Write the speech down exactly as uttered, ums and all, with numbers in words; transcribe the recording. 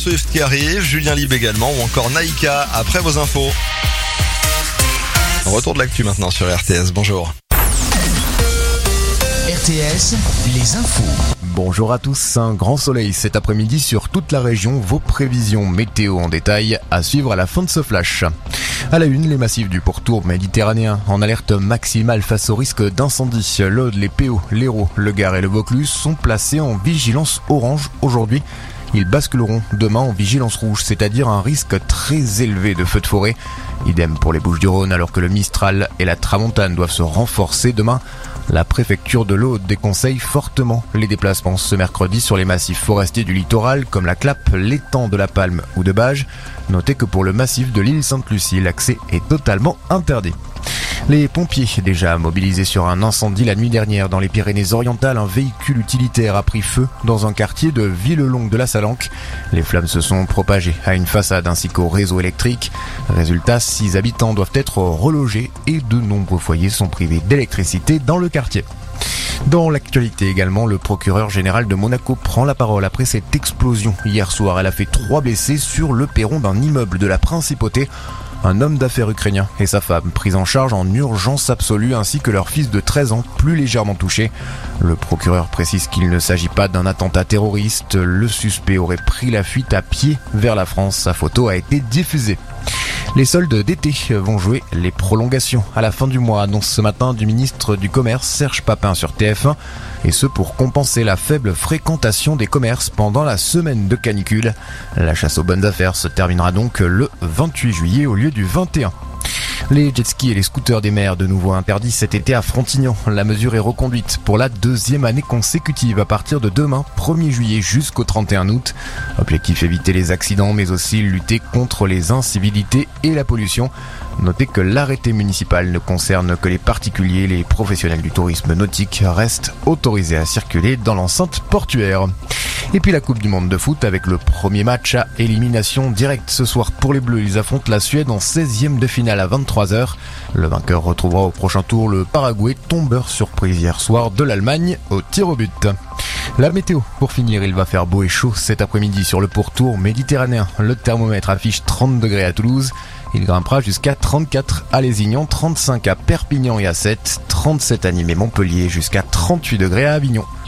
Swift qui arrive, Julien Lieb également ou encore Naïka après vos infos. Retour de l'actu maintenant sur R T S, bonjour. R T S, les infos. Bonjour à tous, un grand soleil cet après-midi sur toute la région, vos prévisions météo en détail à suivre à la fin de ce flash. À la une, les massifs du pourtour méditerranéen en alerte maximale face au risque d'incendie. L'Aude, les P O, l'Hérault, le Gard et le Vaucluse sont placés en vigilance orange aujourd'hui. Ils basculeront demain en vigilance rouge, c'est-à-dire un risque très élevé de feux de forêt. Idem pour les Bouches-du-Rhône, alors que le Mistral et la Tramontane doivent se renforcer demain. La préfecture de l'Aude déconseille fortement les déplacements ce mercredi sur les massifs forestiers du littoral comme la Clappe, l'étang de la Palme ou de Bages. Notez que pour le massif de l'île Sainte-Lucie, l'accès est totalement interdit. Les pompiers déjà mobilisés sur un incendie la nuit dernière dans les Pyrénées-Orientales. Un véhicule utilitaire a pris feu dans un quartier de Villelongue de la Salanque. Les flammes se sont propagées à une façade ainsi qu'au réseau électrique. Résultat, six habitants doivent être relogés et de nombreux foyers sont privés d'électricité dans le quartier. Dans l'actualité également, le procureur général de Monaco prend la parole après cette explosion. Hier soir, elle a fait trois blessés sur le perron d'un immeuble de la Principauté. Un homme d'affaires ukrainien et sa femme pris en charge en urgence absolue ainsi que leur fils de treize ans plus légèrement touché. Le procureur précise qu'il ne s'agit pas d'un attentat terroriste. Le suspect aurait pris la fuite à pied vers la France. Sa photo a été diffusée. Les soldes d'été vont jouer les prolongations à la fin du mois, annonce ce matin du ministre du Commerce Serge Papin sur T F un, et ce pour compenser la faible fréquentation des commerces pendant la semaine de canicule. La chasse aux bonnes affaires se terminera donc le vingt-huit juillet au lieu du vingt et un. Les jet-skis et les scooters des mers de nouveau interdits cet été à Frontignan. La mesure est reconduite pour la deuxième année consécutive à partir de demain, premier juillet jusqu'au trente et un août. Objectif éviter les accidents mais aussi lutter contre les incivilités et la pollution. Notez que l'arrêté municipal ne concerne que les particuliers. Les professionnels du tourisme nautique restent autorisés à circuler dans l'enceinte portuaire. Et puis la Coupe du Monde de foot avec le premier match à élimination directe ce soir pour les Bleus. Ils affrontent la Suède en seizième de finale à vingt-trois heures. Le vainqueur retrouvera au prochain tour le Paraguay, tombeur surprise hier soir de l'Allemagne au tir au but. La météo, pour finir, il va faire beau et chaud cet après-midi sur le pourtour méditerranéen. Le thermomètre affiche trente degrés à Toulouse. Il grimpera jusqu'à trente-quatre à Lézignan, trente-cinq à Perpignan et à Sète, trente-sept à Nîmes et Montpellier, jusqu'à trente-huit degrés à Avignon.